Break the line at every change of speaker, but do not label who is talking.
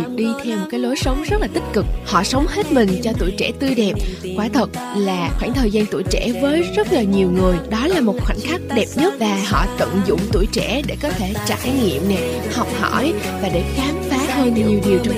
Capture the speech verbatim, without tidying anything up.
đi theo một cái lối sống rất là tích cực. Họ sống hết mình cho tuổi trẻ tươi đẹp. Quả thật là khoảng thời gian tuổi trẻ với rất là nhiều người, đó là một khoảnh khắc đẹp nhất, và họ tận dụng tuổi trẻ để có thể trải nghiệm nè, học hỏi và để khám phá hơn nhiều điều trong